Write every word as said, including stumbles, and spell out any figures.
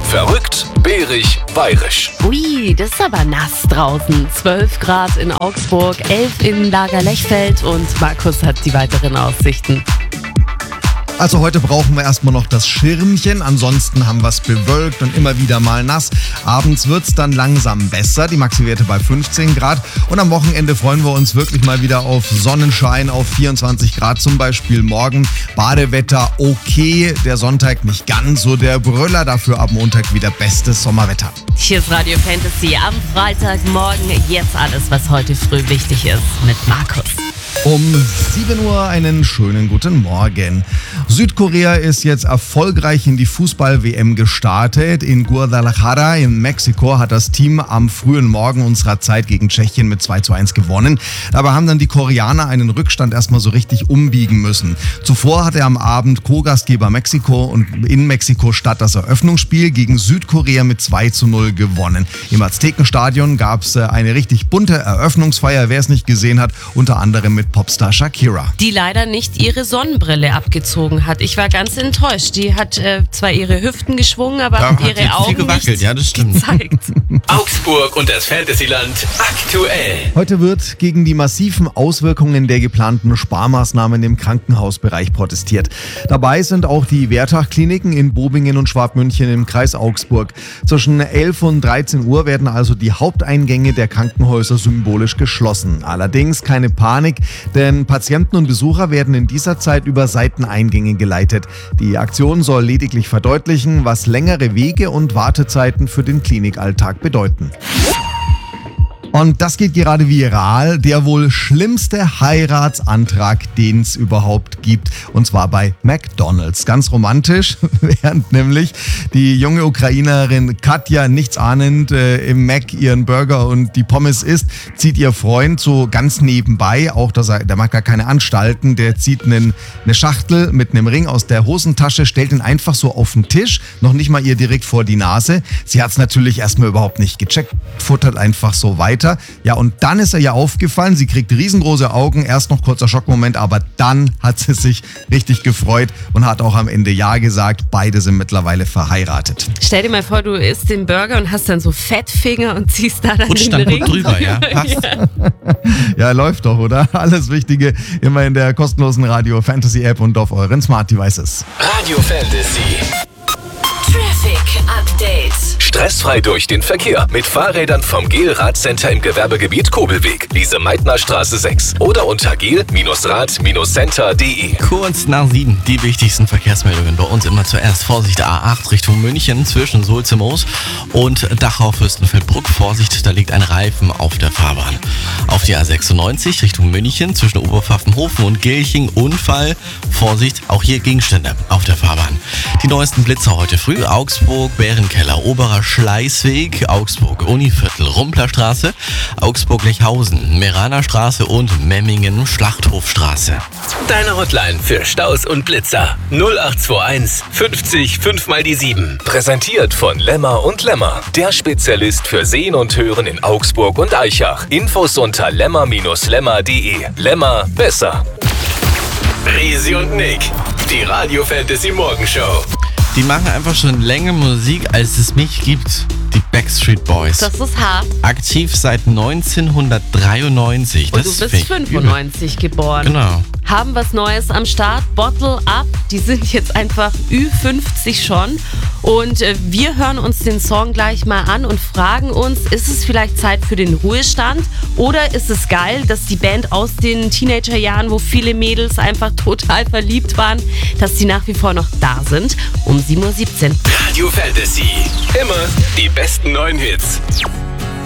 Verrückt, bärig, bayerisch. Ui, das ist aber nass draußen. zwölf Grad in Augsburg, elf in Lagerlechfeld und Markus hat die weiteren Aussichten. Also heute brauchen wir erstmal noch das Schirmchen, ansonsten haben wir es bewölkt und immer wieder mal nass. Abends wird es dann langsam besser, die Maxi-Werte bei fünfzehn Grad und am Wochenende freuen wir uns wirklich mal wieder auf Sonnenschein, auf vierundzwanzig Grad zum Beispiel morgen. Badewetter okay, der Sonntag nicht ganz so der Brüller, dafür ab Montag wieder bestes Sommerwetter. Hier ist Radio Fantasy am Freitagmorgen. Jetzt alles, was heute früh wichtig ist mit Markus. Um sieben Uhr einen schönen guten Morgen. Südkorea ist jetzt erfolgreich in die Fußball-W M gestartet. In Guadalajara in Mexiko hat das Team am frühen Morgen unserer Zeit gegen Tschechien mit zwei zu eins gewonnen. Dabei haben dann die Koreaner einen Rückstand erstmal so richtig umbiegen müssen. Zuvor hatte am Abend Co-Gastgeber Mexiko und in Mexiko-Stadt das Eröffnungsspiel gegen Südkorea mit zwei zu null gewonnen. Im Aztekenstadion gab es eine richtig bunte Eröffnungsfeier, wer es nicht gesehen hat, unter anderem mit Popstar Shakira. Die leider nicht ihre Sonnenbrille abgezogen hat. Ich war ganz enttäuscht. Die hat äh, zwar ihre Hüften geschwungen, aber da ihre hat Augen viel gewackelt. nicht Ja, das stimmt. gezeigt. Augsburg und das Fantasyland aktuell. Heute wird gegen die massiven Auswirkungen der geplanten Sparmaßnahmen im Krankenhausbereich protestiert. Dabei sind auch die Wertach-Kliniken in Bobingen und Schwabmünchen im Kreis Augsburg. Zwischen elf und dreizehn Uhr werden also die Haupteingänge der Krankenhäuser symbolisch geschlossen. Allerdings keine Panik, denn Patienten und Besucher werden in dieser Zeit über Seiteneingänge geleitet. Die Aktion soll lediglich verdeutlichen, was längere Wege und Wartezeiten für den Klinikalltag bedeuten. Und das geht gerade viral, der wohl schlimmste Heiratsantrag, den es überhaupt gibt. Und zwar bei McDonald's. Ganz romantisch, während nämlich die junge Ukrainerin Katja nichtsahnend äh, im Mac ihren Burger und die Pommes isst, zieht ihr Freund so ganz nebenbei, auch dass er, der mag gar keine Anstalten, der zieht einen, eine Schachtel mit einem Ring aus der Hosentasche, stellt ihn einfach so auf den Tisch, noch nicht mal ihr direkt vor die Nase. Sie hat es natürlich erstmal überhaupt nicht gecheckt, futtert einfach so weiter. Ja, und dann ist er ihr aufgefallen, sie kriegt riesengroße Augen, erst noch kurzer Schockmoment, aber dann hat sie sich richtig gefreut und hat auch am Ende Ja gesagt. Beide sind mittlerweile verheiratet. Stell dir mal vor, du isst den Burger und hast dann so Fettfinger und ziehst da dann Rutscht den dann Ring gut drüber, ja. Passt. Ja. Ja, läuft doch, oder? Alles Wichtige immer in der kostenlosen Radio Fantasy App und auf euren Smart Devices. Radio Fantasy. Traffic Update. Stressfrei durch den Verkehr mit Fahrrädern vom Gel-Rad-Center im Gewerbegebiet Kobelweg, Lise-Meitner-Straße sechs oder unter gel Rad Center punkt de. Kurz nach sieben die wichtigsten Verkehrsmeldungen bei uns immer zuerst. Vorsicht A acht Richtung München zwischen Sulze-Moos und Dachau-Fürstenfeldbruck. Vorsicht, da liegt ein Reifen auf der Fahrbahn. Auf die A sechsundneunzig Richtung München zwischen Oberpfaffenhofen und Gilching Unfall. Vorsicht, auch hier Gegenstände auf der Fahrbahn. Die neuesten Blitzer heute früh. Augsburg, Bärenkeller, Oberer Schleißweg, Augsburg, Univiertel, Rumplerstraße, Augsburg-Lechhausen, Meraner Straße und Memmingen, Schlachthofstraße. Deine Hotline für Staus und Blitzer null acht zwei eins fünfzig fünf mal die sieben. Präsentiert von Lemmer und Lemmer, der Spezialist für Sehen und Hören in Augsburg und Aichach. Infos unter lemmer Bindestrich lemmer punkt de. Lemmer, besser. Risi und Nick, die Radio Fantasy Morgenshow. Die machen einfach schon länger Musik, als es mich gibt. Die Backstreet Boys. Das ist hart. Aktiv seit neunzehnhundertdreiundneunzig. Und Das du bist finde ich fünfundneunzig übel. geboren. Genau. Haben was Neues am Start. Bottle Up. Die sind jetzt einfach Ü fünfzig schon. Und äh, wir hören uns den Song gleich mal an und fragen uns, ist es vielleicht Zeit für den Ruhestand? Oder ist es geil, dass die Band aus den Teenagerjahren, wo viele Mädels einfach total verliebt waren, dass die nach wie vor noch da sind? Um sieben Uhr siebzehn. Radio Fantasy. Immer die besten neuen Hits.